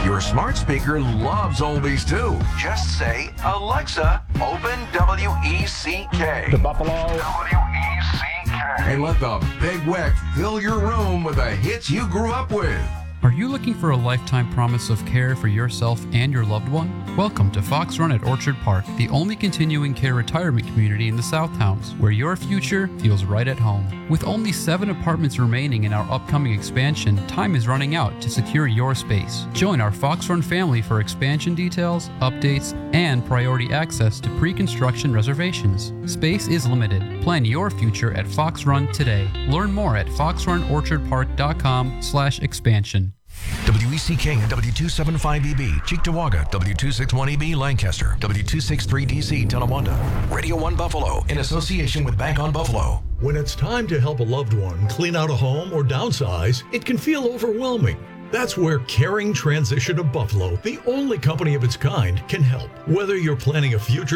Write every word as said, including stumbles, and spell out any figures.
Your smart speaker loves oldies too. Just say, Alexa, open W E C K. To Buffalo. W E C K. And let the Big Weck fill your room with the hits you grew up with. Are you looking for a lifetime promise of care for yourself and your loved one? Welcome to Fox Run at Orchard Park, the only continuing care retirement community in the Southtowns, where your future feels right at home. With only seven apartments remaining in our upcoming expansion, time is running out to secure your space. Join our Fox Run family for expansion details, updates, and priority access to pre-construction reservations. Space is limited. Plan your future at Fox Run today. Learn more at fox run orchard park dot com slash expansion. W E C K and W two seventy-five E B, Cheektowaga, W two sixty-one E B, Lancaster, W two sixty-three D C, Tonawanda, Radio one Buffalo, in association with Bank on Buffalo. When it's time to help a loved one clean out a home or downsize, it can feel overwhelming. That's where Caring Transition of Buffalo, the only company of its kind, can help. Whether you're planning a future